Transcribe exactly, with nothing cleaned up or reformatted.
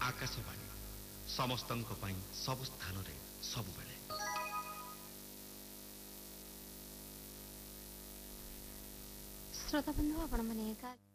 आकाशवाणी समस्तंक पई सब स्थान रे सब बेले। श्रोता बंधु आपण माने